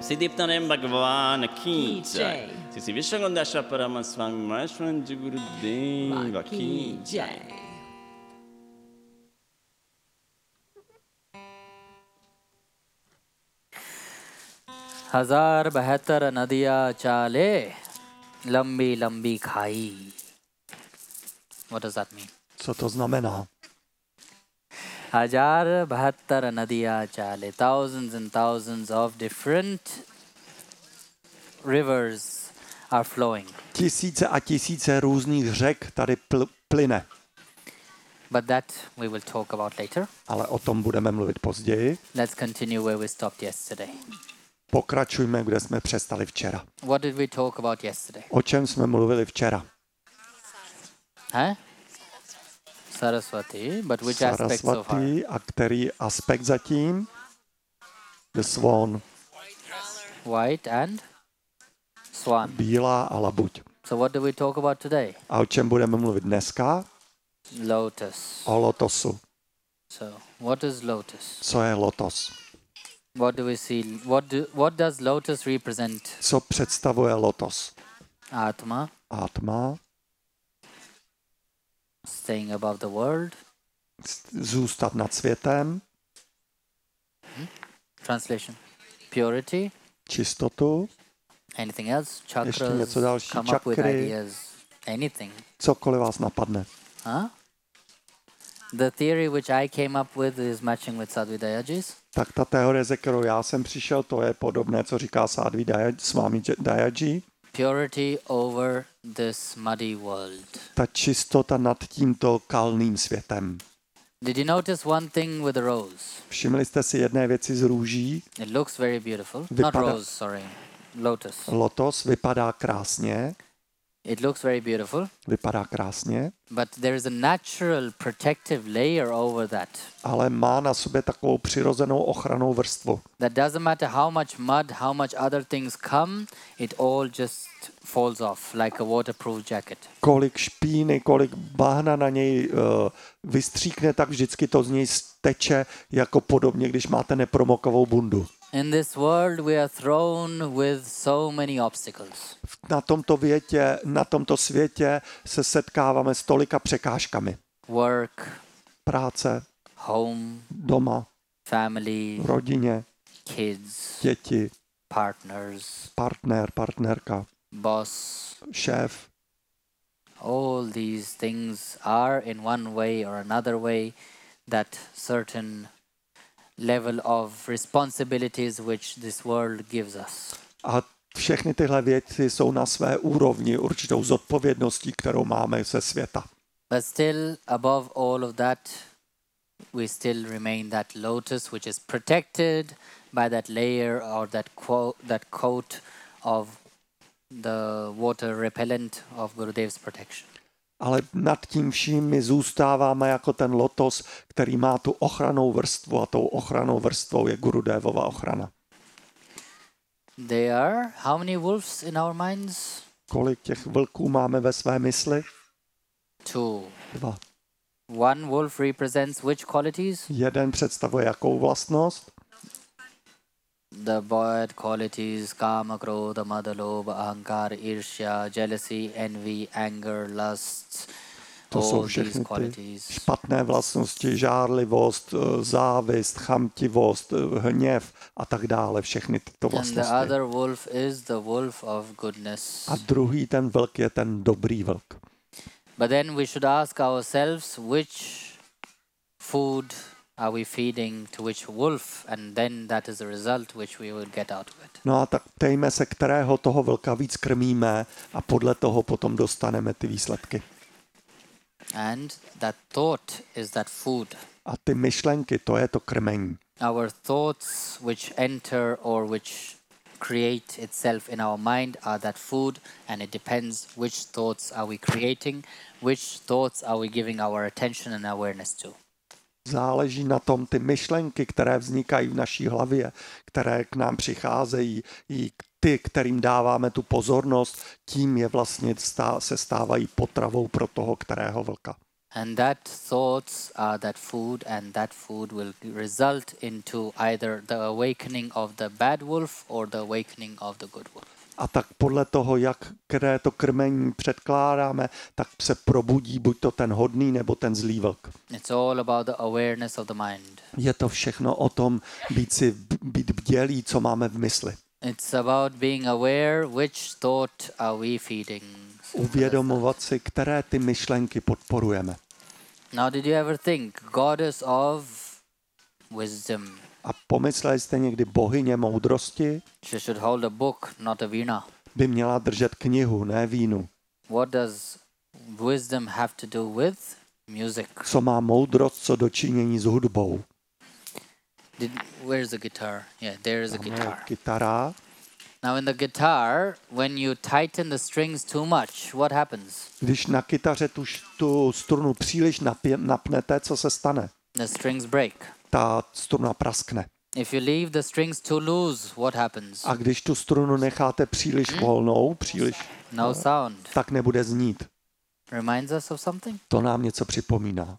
Siddhiptanam Bhagavan Ki Jai. Sisi Vishwagandasha Paramaswami Maheshwaran Gurudeva Ki Jai. हजार 72 नदियाँ चाले लंबी लंबी खाई. What does that mean? Co to znamená? हजार 72 नदियाँ चाले. Thousands and thousands of different rivers are flowing. Tisíce a tisíce různých řek tady plyne. But that we will talk about later. Ale o tom budeme mluvit později. Let's continue where we stopped yesterday. Pokračujme, kde jsme přestali včera. What did we talk about yesterday? O čem jsme mluvili včera? Saraswati, but which aspect so far? Saraswati, a který aspekt zatím? The swan. White and swan. Bílá a labuť. So what do we talk about today? A o čem budeme mluvit dneska? Lotus. O lotosu. So what is lotus? Co je lotos? What do we see? What does lotus represent? Co představuje lotos? Atma, Atma, staying above the world. zůstat nad světem, Translation. Purity. čistotu, Anything else? ještě Chakras. něco další, Come up with čakry, ideas. Anything. cokoliv vás napadne. Huh? The theory which I came up with is matching with Sadhvi Dayaji's. Tak ta teorie, ze kterou já jsem přišel, to je podobné, co říká Sadhvi Swami Dayaji. Purity over this muddy world. Ta čistota nad tímto kalným světem. Did you notice one thing with the rose? Všimli jste si jedné věci z růží? It looks very beautiful. Not Vypadá- rose, sorry. Lotus. Lotos vypadá krásně, It looks very beautiful, but there is a natural protective layer over that. ale má na sobě takovou přirozenou ochrannou vrstvu. That doesn't matter how much mud, how much other things come, it all just falls off like a waterproof jacket. Kolik špíny, kolik bahna na něj vystříkne, tak vždycky to z něj teče jako podobně, když máte nepromokavou bundu. In this world we are thrown with so many obstacles. Na tomto světě se setkáváme s tolika překážkami. Work, Práce, home, doma, family, v rodině, kids, děti, partners, partnerka, boss. šéf. All these things are in one way or another way that certain level of responsibilities which this world gives us. A všechny tyhle věci jsou na své úrovni určitou zodpovědností, kterou máme ze světa. But still, above all of that, we still remain that lotus which is protected by that layer or that coat of the water repellent of Gurudev's protection. Ale nad tím vším my zůstáváme jako ten lotos, který má tu ochrannou vrstvu a tou ochrannou vrstvou je Gurudevova ochrana. There are how many wolves in our minds? Kolik těch vlků máme ve své mysli? 2. 2. One wolf represents which qualities? Jeden představuje jakou vlastnost? The bad qualities: kama, krodha, mada, lobha, ahankar, irshya, jealousy, envy, anger, lust. To jsou All these všechny ty qualities. špatné vlastnosti, žárlivost, závist, chamtivost, hněv a tak dále, všechny tyto And the vlastnosti. other wolf is the wolf of goodness. A druhý ten vlk je ten dobrý vlk. But then we should ask ourselves which food are we feeding to which wolf, and then that is the result which we will get out of it. No a tak ptejme se, kterého toho vlka víc krmíme a podle toho potom dostaneme ty výsledky. And that thought is that food. A ty myšlenky, to je to krmení. Our thoughts which enter or which create itself in our mind are that food, and it depends which thoughts are we creating, which thoughts are we giving our attention and awareness to. Záleží na tom ty myšlenky, které vznikají v naší hlavě, které k nám přicházejí, i ty, kterým dáváme tu pozornost, tím je vlastně se stávají potravou pro toho, kterého vlka. And that thoughts are that food, and that food will result into either the awakening of the bad wolf or the awakening of the good wolf. A tak podle toho, které to krmení předkládáme, tak se probudí buď to ten hodný, nebo ten zlý vlk. It's all about the awareness of the mind. Je to všechno o tom být bdělí, co máme v mysli. It's about being aware which thought are we feeding. Uvědomovat si, které ty myšlenky podporujeme. Now, did you ever think goddess of wisdom? A pomysleli jste někdy bohyně moudrosti? She should hold a book, not a veena. By měla držet knihu, ne vínu. What does wisdom have to do with music? Co má moudrost co dočinění s hudbou? Where's the guitar? Yeah, there is a guitar. Kytara. Now in the guitar, when you tighten the strings too much, what happens? Když na kytaře tu strunu příliš napnete, co se stane? The strings break. Ta struna praskne. If you leave the strings too loose, what happens? A když tu strunu necháte příliš volnou, No sound. tak nebude znít. Reminds us of something? To nám něco připomíná.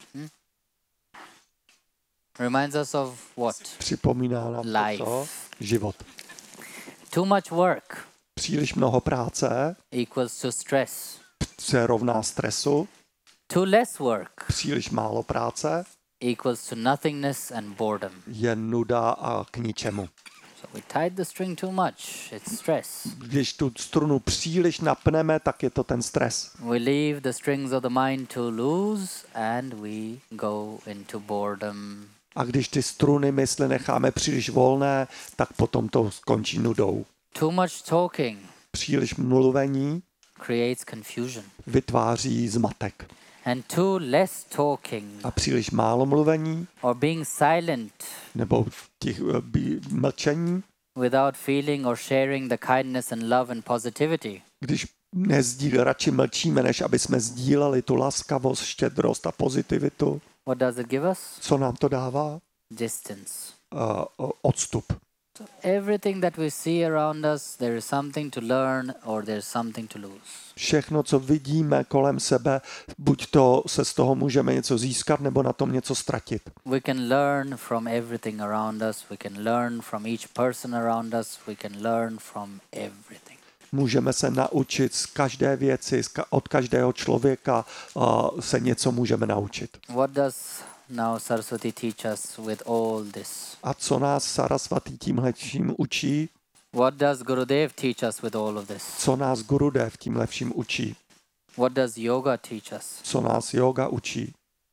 Reminds us of what? Připomíná nám Life. to, život. Too much work Příliš mnoho práce equals to stress. se rovná stresu. Too less work Příliš málo práce equals to nothingness and boredom. je nuda a k ničemu. So we tied the string too much, it's stress. Když tu strunu příliš napneme, tak je to ten stres. We leave the strings of the mind too loose and we go into boredom. A když ty struny mysli necháme příliš volné, tak potom to skončí nudou. Too much talking Příliš mluvení creates confusion. vytváří zmatek. And too less talking A příliš málo mluvení or being silent nebo mlčení, without feeling or sharing the kindness and love and positivity když radši mlčíme, než aby jsme sdíleli tu laskavost, štědrost a pozitivitu. what does it give us? Co nám to dává? Distance. Odstup. So everything that we see around us, there is something to learn or there's something to lose. Všechno, co vidíme kolem sebe, buď to se z toho můžeme něco získat, nebo na tom něco ztratit. We can learn from everything around us. We can learn from each person around us. We can learn from everything. Můžeme se naučit z každé věci, od každého člověka se něco můžeme naučit. What does now Saraswati teach us with all this? A co nás Saraswati tímhletším učí? What does Gurudev teach us with all of this? Co nás Gurudev tímhletším učí? What does yoga teach us? Co nás yoga učí?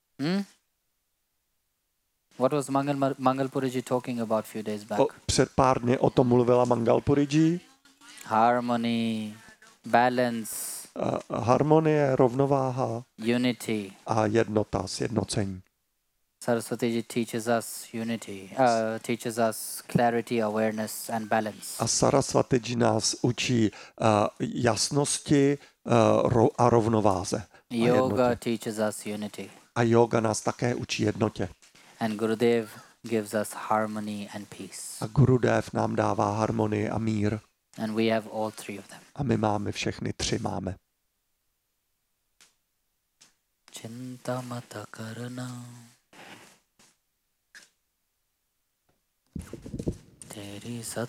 What was Mangalpuriji talking about a few days back? Před pár dny o tom mluvila Mangalpuriji. Harmony, balance, Harmonie, rovnováha unity. a jednota, sjednocení. Saraswati teaches us unity, teaches us clarity, awareness, and balance. A Saraswati nás učí jasnosti a rovnováze. Yoga teaches us unity. A yoga nás také učí jednotě. And Gurudev gives us harmony and peace. A Gurudev nám dává harmonii a mír. And we have all three of them. A my máme všechny tři máme. Chintamata karana teri sat